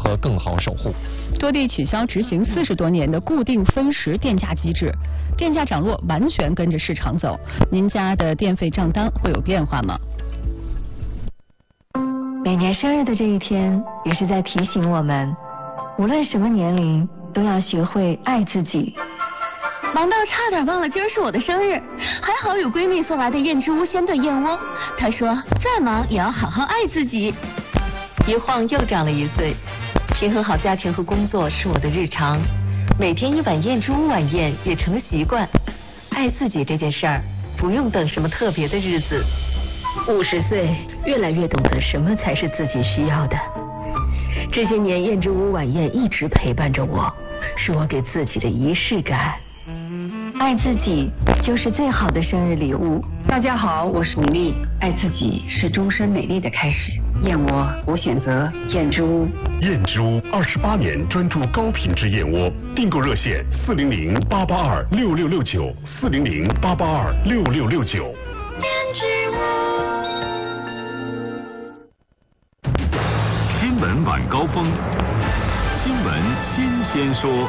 何更好守护。 多地取消执行40多年的固定分时电价机制，电价涨落完全跟着市场走。您家的电费账单会有变化吗？ 每年生日的这一天，也是在提醒我们，无论什么年龄，都要学会爱自己。 忙到差点忘了今儿是我的生日，还好有闺蜜送来的燕之屋鲜炖燕窝。她说再忙也要好好爱自己。 一晃又长了1岁，平衡好家庭和工作是我的日常，每天1碗燕之屋晚宴也成了习惯。爱自己这件事儿，不用等什么特别的日子。50岁，越来越懂得什么才是自己需要的。这些年燕之屋晚宴一直陪伴着我，是我给自己的仪式感。爱自己就是最好的生日礼物。 大家好，我是米粒。爱自己是终身美丽的开始。燕窝，我选择燕之屋。 燕之屋28年专注高品质燕窝，订购热线400-882-6669，400-882-6669。 新闻晚高峰，新闻新鲜说。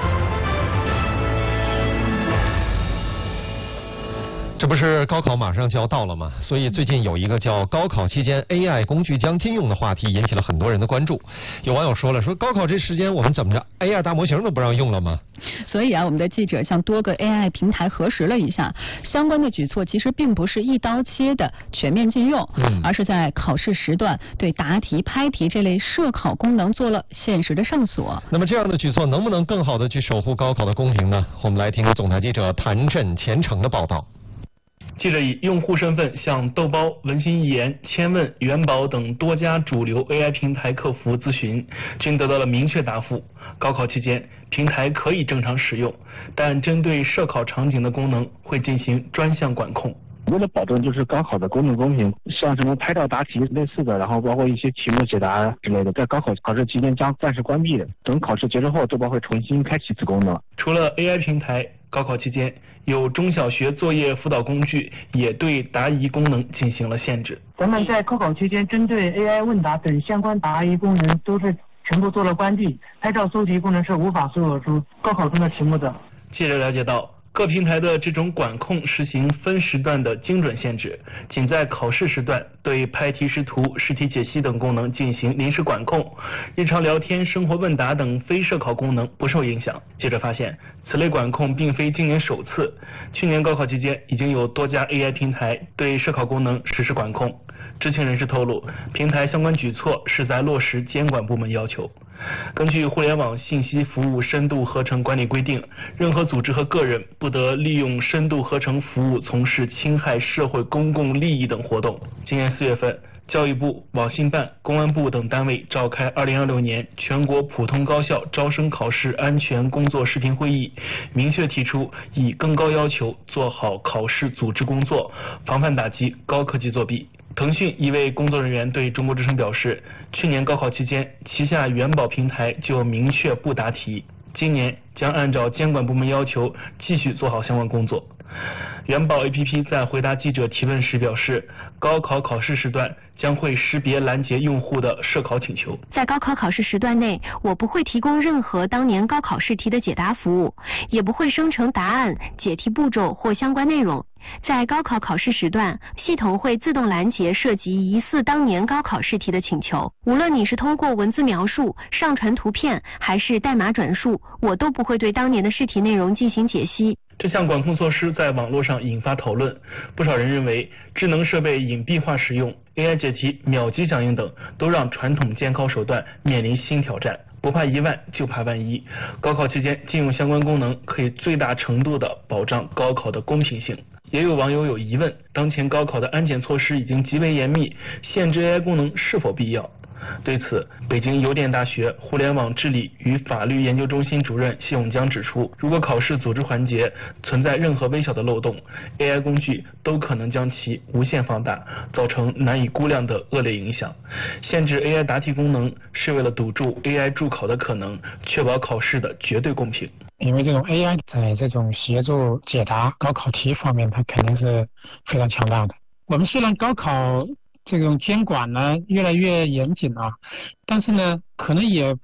这不是高考马上就要到了吗？所以最近有一个叫高考期间 AI 工具将禁用的话题引起了很多人的关注。有网友说了，说高考这时间我们怎么着 AI 大模型都不让用了吗？ 所以我们的记者向多个 AI 平台核实了一下，相关的举措其实并不是一刀切的全面禁用，而是在考试时段对答题、拍题这类涉考功能做了限时的上锁。 那么这样的举措能不能更好的去守护高考的公平呢？我们来听总台记者谭震、钱程的报道。 记者以用户身份向豆包、文心一言、千问、元宝等多家主流 AI 平台客服咨询，均得到了明确答复。高考期间，平台可以正常使用，但针对涉考场景的功能会进行专项管控。 为了保证就是高考的公正公平，像什么拍照答题类似的，然后包括一些题目解答之类的，在高考考试期间将暂时关闭的。等考试结束后，豆包会重新开启此功能。 除了 AI 平台，高考期间有中小学作业辅导工具也对答疑功能进行了限制。 咱们在高考期间针对 AI 问答等相关答疑功能都是全部做了关闭，拍照搜题功能是无法搜索出高考中的题目的。 记者了解到，各平台的这种管控实行分时段的精准限制，仅在考试时段对拍题识图、试题解析等功能进行临时管控，日常聊天、生活问答等非涉考功能不受影响。记者发现，此类管控并非今年首次，去年高考期间已经有多家 AI 平台对涉考功能实施管控。知情人士透露，平台相关举措是在落实监管部门要求。根据互联网信息服务深度合成管理规定，任何组织和个人不得利用深度合成服务从事侵害社会公共利益等活动。今年4月份，教育部、网信办、公安部等单位召开2026年全国普通高校招生考试安全工作视频会议，明确提出以更高要求做好考试组织工作，防范打击高科技作弊。腾讯一位工作人员对中国之声表示，去年高考期间，旗下元宝平台就明确不答题，今年将按照监管部门要求继续做好相关工作。元宝 APP 在回答记者提问时表示，高考考试时段将会识别拦截用户的涉考请求。 在高考考试时段内，我不会提供任何当年高考试题的解答服务，也不会生成答案、解题步骤或相关内容。在高考考试时段，系统会自动拦截涉及疑似当年高考试题的请求。无论你是通过文字描述、上传图片还是代码转述，我都不会对当年的试题内容进行解析。 这项管控措施在网络上引发讨论，不少人认为智能设备隐蔽化使用、AI 解题秒级响应等，都让传统监考手段面临新挑战。不怕一万，就怕万一。高考期间禁用相关功能，可以最大程度地保障高考的公平性。也有网友有疑问，当前高考的安检措施已经极为严密，限制 AI 功能是否必要？对此，北京邮电大学互联网治理与法律研究中心主任谢永江指出，如果考试组织环节存在任何微小的漏洞， AI 工具都可能将其无限放大，造成难以估量的恶劣影响。限制 AI 答题功能是为了堵住 AI 助考的可能，确保考试的绝对公平。 因为这种 AI 在这种协助解答高考题方面，它肯定是非常强大的。我们虽然高考这种监管呢越来越严谨啊，但是呢可能也